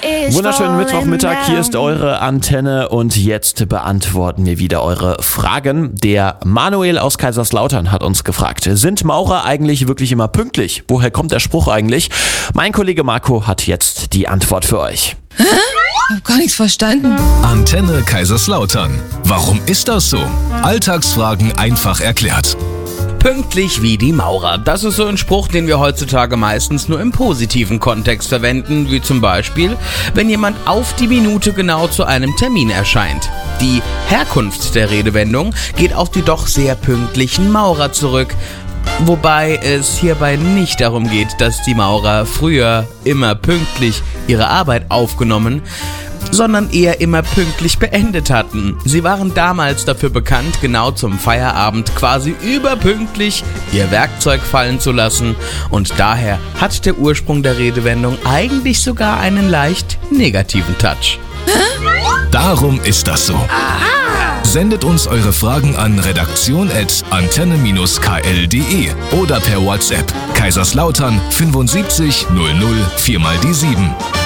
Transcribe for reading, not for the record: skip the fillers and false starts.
Wunderschönen Mittwochmittag, hier ist eure Antenne und jetzt beantworten wir wieder eure Fragen. Der Manuel aus Kaiserslautern hat uns gefragt, sind Maurer eigentlich wirklich immer pünktlich? Woher kommt der Spruch eigentlich? Mein Kollege Marco hat jetzt die Antwort für euch. Ich hab gar nichts verstanden. Antenne Kaiserslautern. Warum ist das so? Alltagsfragen einfach erklärt. Pünktlich wie die Maurer. Das ist so ein Spruch, den wir heutzutage meistens nur im positiven Kontext verwenden, wie zum Beispiel, wenn jemand auf die Minute genau zu einem Termin erscheint. Die Herkunft der Redewendung geht auf die doch sehr pünktlichen Maurer zurück. Wobei es hierbei nicht darum geht, dass die Maurer früher immer pünktlich ihre Arbeit aufgenommen, sondern eher immer pünktlich beendet hatten. Sie waren damals dafür bekannt, genau zum Feierabend quasi überpünktlich ihr Werkzeug fallen zu lassen, und daher hat der Ursprung der Redewendung eigentlich sogar einen leicht negativen Touch. Darum ist das so. Sendet uns eure Fragen an redaktion@antenne-kl.de oder per WhatsApp Kaiserslautern 75 00 4 mal die 7.